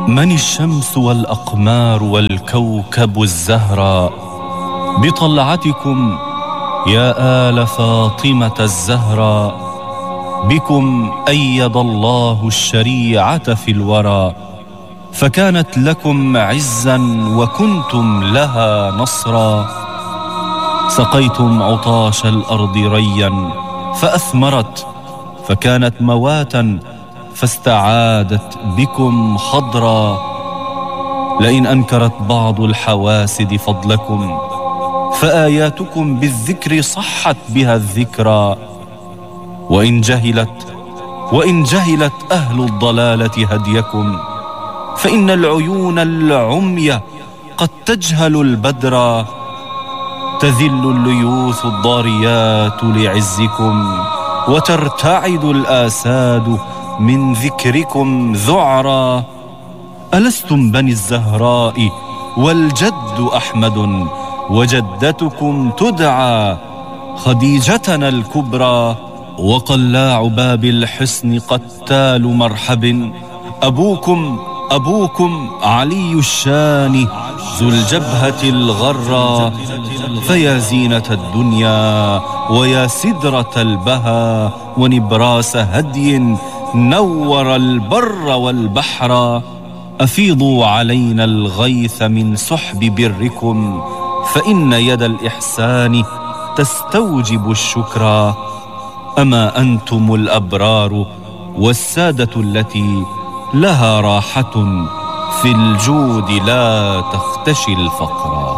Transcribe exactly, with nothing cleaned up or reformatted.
من الشمس والأقمار والكوكب الزهراء بطلعتكم يا آل فاطمة الزهراء. بكم أيد الله الشريعة في الورى، فكانت لكم عزا وكنتم لها نصرا. سقيتم عطاش الأرض ريا فأثمرت، فكانت مواتا فاستعادت بكم خضرا. لئن أنكرت بعض الحواسد فضلكم، فآياتكم بالذكر صحت بها الذكرى. وإن جهلت وإن جهلت أهل الضلالة هديكم، فإن العيون العمي قد تجهل البدرا. تذل الليوث الضاريات لعزكم، وترتعد الآساد من ذكركم ذعرا. ألستم بني الزهراء والجد أحمد، وجدتكم تدعى خديجتنا الكبرى. وقلاع باب الحصن قتال مرحب، أبوكم أبوكم علي الشان ذو الجبهة الغرى. فيا زينة الدنيا ويا سدرة البهى، ونبراس هدي نور البر والبحر. أفيضوا علينا الغيث من سحب بركم، فإن يد الإحسان تستوجب الشكرا. أما أنتم الأبرار والسادة التي لها راحة، في الجود لا تختشي الفقرا.